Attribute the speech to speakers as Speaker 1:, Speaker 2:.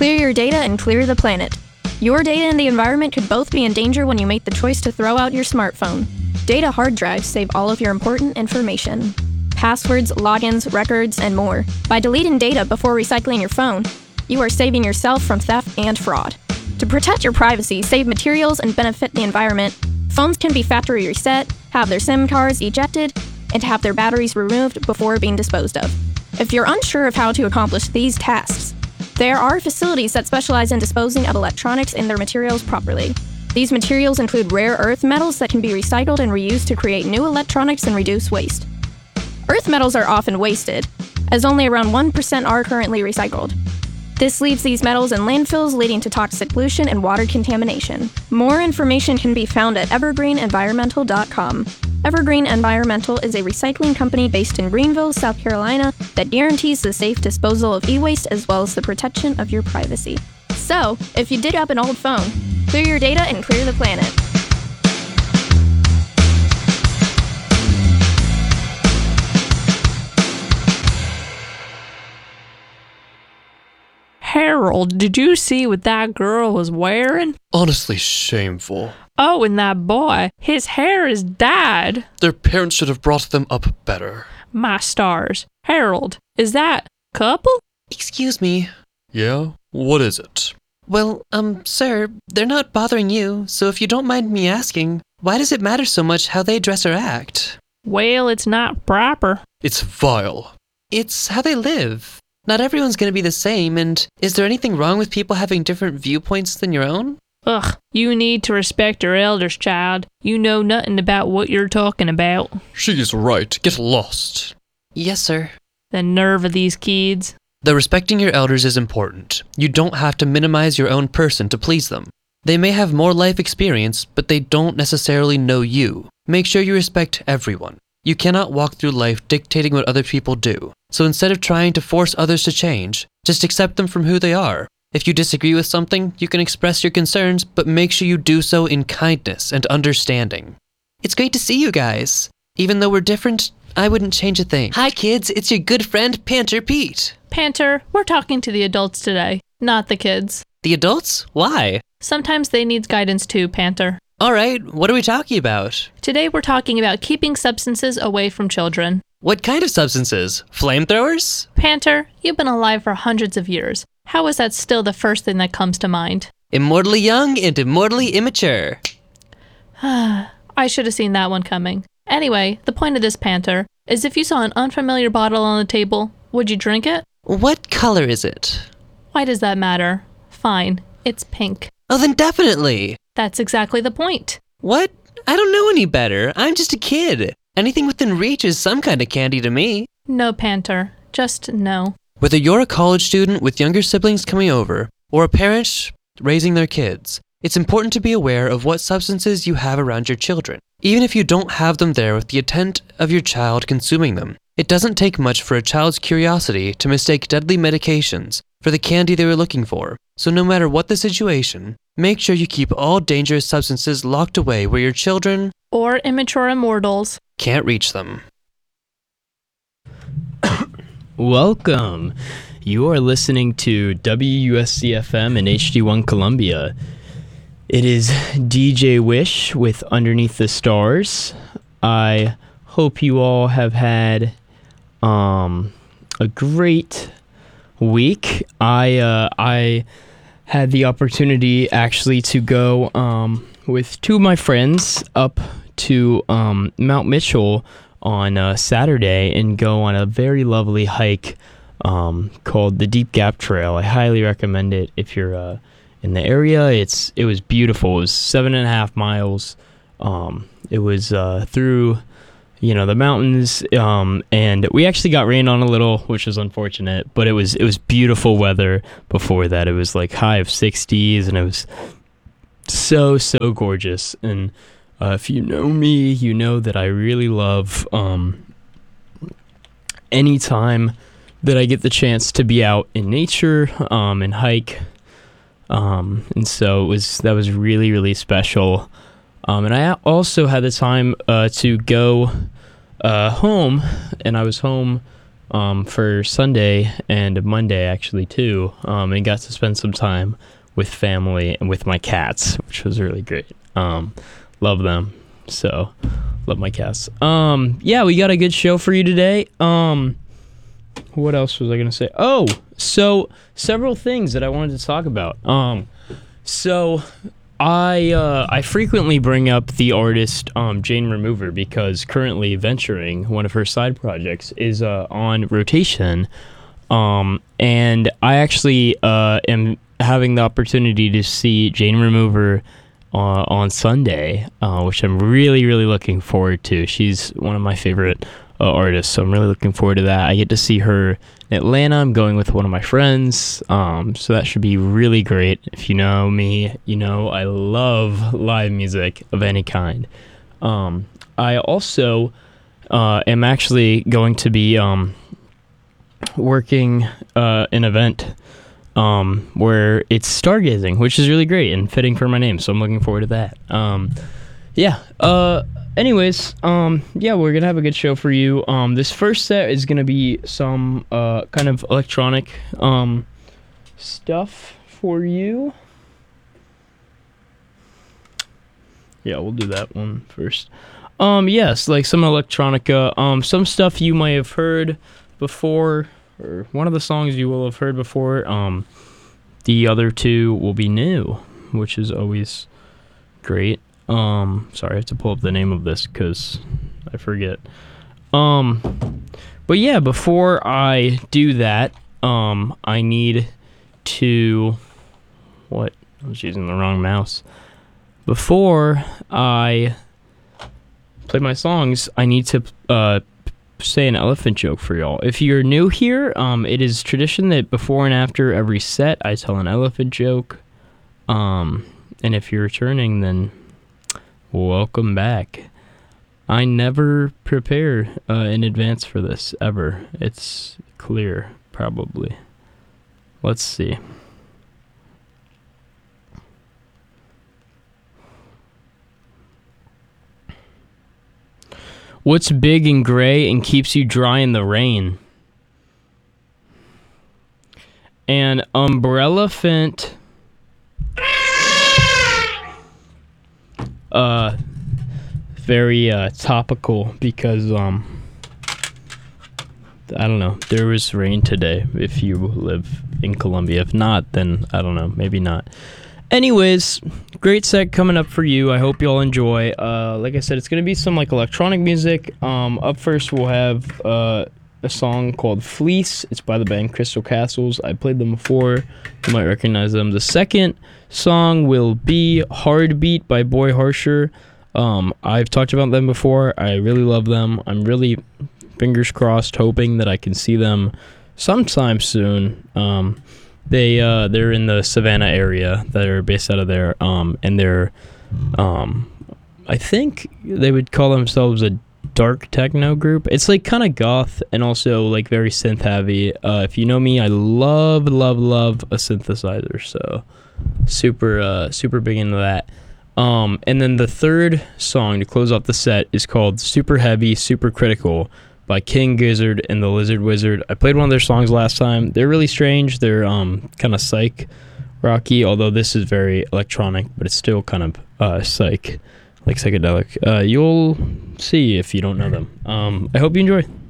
Speaker 1: Clear your data and clear the planet. Your data and the environment could both be in danger when you make the choice to throw out your smartphone. Data hard drives save all of your important information. Passwords, logins, records, and more. By deleting data before recycling your phone, you are saving yourself from theft and fraud. To protect your privacy, save materials, and benefit the environment, phones can be factory reset, have their SIM cards ejected, and have their batteries removed before being disposed of. If you're unsure of how to accomplish these tasks, there are facilities that specialize in disposing of electronics and their materials properly. These materials include rare earth metals that can be recycled and reused to create new electronics and reduce waste. Earth metals are often wasted, as only around 1% are currently recycled. This leaves these metals in landfills, leading to toxic pollution and water contamination. More information can be found at evergreenenvironmental.com. Evergreen Environmental is a recycling company based in Greenville, South Carolina, that guarantees the safe disposal of e-waste as well as the protection of your privacy. So, if you dig up an old phone, clear your data and clear the planet.
Speaker 2: Harold, did you see what that girl was wearing?
Speaker 3: Honestly shameful.
Speaker 2: Oh, and that boy, his hair is dyed.
Speaker 3: Their parents should have brought them up better.
Speaker 2: My stars. Harold, is that couple?
Speaker 4: Excuse me.
Speaker 3: Yeah? What is it?
Speaker 4: Well, sir, they're not bothering you, so if you don't mind me asking, why does it matter so much how they dress or act?
Speaker 2: Well, it's not proper.
Speaker 3: It's vile.
Speaker 4: It's how they live. Not everyone's gonna be the same, and is there anything wrong with people having different viewpoints than your own?
Speaker 2: Ugh, you need to respect your elders, child. You know nothing about what you're talking about.
Speaker 3: She's right. Get lost.
Speaker 4: Yes, sir.
Speaker 2: The nerve of these kids.
Speaker 4: Though respecting your elders is important, you don't have to minimize your own person to please them. They may have more life experience, but they don't necessarily know you. Make sure you respect everyone. You cannot walk through life dictating what other people do. So instead of trying to force others to change, just accept them from who they are. If you disagree with something, you can express your concerns, but make sure you do so in kindness and understanding. It's great to see you guys. Even though we're different, I wouldn't change a thing. Hi kids, it's your good friend, Panter Pete.
Speaker 2: Panter, we're talking to the adults today, not the kids.
Speaker 4: The adults? Why?
Speaker 2: Sometimes they need guidance too, Panter.
Speaker 4: Alright, what are we talking about?
Speaker 2: Today we're talking about keeping substances away from children.
Speaker 4: What kind of substances? Flamethrowers?
Speaker 2: Panter, you've been alive for hundreds of years. How is that still the first thing that comes to mind?
Speaker 4: Immortally young and immortally immature.
Speaker 2: I should have seen that one coming. Anyway, the point of this, Panter, is if you saw an unfamiliar bottle on the table, would you drink it?
Speaker 4: What color is it?
Speaker 2: Why does that matter? Fine, it's pink.
Speaker 4: Oh, then definitely.
Speaker 2: That's exactly the point.
Speaker 4: What? I don't know any better. I'm just a kid. Anything within reach is some kind of candy to me.
Speaker 2: No, Panter. Just no.
Speaker 4: Whether you're a college student with younger siblings coming over, or a parent raising their kids, it's important to be aware of what substances you have around your children, even if you don't have them there with the intent of your child consuming them. It doesn't take much for a child's curiosity to mistake deadly medications for the candy they were looking for. So no matter what the situation, make sure you keep all dangerous substances locked away where your children,
Speaker 2: or immature immortals,
Speaker 4: can't reach them.
Speaker 5: Welcome. You are listening to WUSC-FM and HD1 Columbia. It is DJ Wish with Underneath the Stars. I hope you all have had a great week. I had the opportunity actually to go with two of my friends up to Mount Mitchell on Saturday and go on a very lovely hike called the Deep Gap Trail. I highly recommend it if you're in the area. It was beautiful. It was 7.5 miles. It was through the mountains, and we actually got rained on a little, which was unfortunate, but it was beautiful weather before that. It was like high of 60s, and it was so gorgeous. And if you know me, you know that I really love any time that I get the chance to be out in nature and hike, and so that was really, really special. And I also had the time to go home, and I was home for Sunday and Monday actually too, and got to spend some time with family and with my cats, which was really great. Love them. So, love my cats. Yeah, we got a good show for you today. What else was I going to say? Oh, so several things that I wanted to talk about. So I frequently bring up the artist Jane Remover because currently Venturing, one of her side projects, is on rotation. And I actually am having the opportunity to see Jane Remover on Sunday, which I'm really, really looking forward to. She's one of my favorite artists, so I'm really looking forward to that. I get to see her in Atlanta. I'm going with one of my friends, so that should be really great. If you know me, you know I love live music of any kind. I also am actually going to be working an event where it's stargazing, which is really great and fitting for my name, so I'm looking forward to that. Anyways, yeah, we're gonna have a good show for you. This first set is gonna be some kind of electronic stuff for you. Yeah, we'll do that one first. Yes, like some electronica, some stuff you might have heard before, or one of the songs you will have heard before. The other two will be new, which is always great. Sorry, I have to pull up the name of this because I forget. But yeah, before I do that, I need to... What? I was using the wrong mouse. Before I play my songs, I need to say an elephant joke for y'all. If you're new here, it is tradition that before and after every set, I tell an elephant joke. And if you're returning, then welcome back. I never prepare in advance for this, ever. It's clear, probably. Let's see. What's big and gray and keeps you dry in the rain? An umbrella-phant. Very topical because I don't know, there was rain today if you live in Colombia. If not, then I don't know, maybe not. Anyways, great set coming up for you. I hope you all enjoy. Like I said, it's gonna be some like electronic music. Up first we'll have a song called Fleece. It's by the band Crystal Castles. I played them before, you might recognize them. The second song will be Heartbeat by Boy Harsher. I've talked about them before. I really love them. I'm really, fingers crossed, hoping that I can see them sometime soon. They're in the Savannah area. They're based out of there. And they're, I think they would call themselves a dark techno group. It's like kind of goth and also like very synth heavy. If you know me, I love a synthesizer. So super big into that. And then the third song to close off the set is called Super Heavy, Super Critical by King Gizzard and the Lizard Wizard. I played one of their songs last time. They're really strange. They're kind of psych rocky, although this is very electronic, but it's still kind of psych, like psychedelic. You'll see if you don't know them. I hope you enjoy.